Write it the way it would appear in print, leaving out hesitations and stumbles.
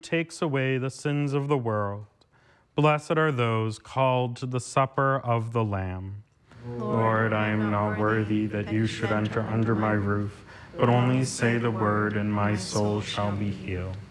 takes away the sins of the world. Blessed are those called to the supper of the Lamb. Lord, I am not worthy that you should enter under my roof, but only say the word and my soul shall be healed.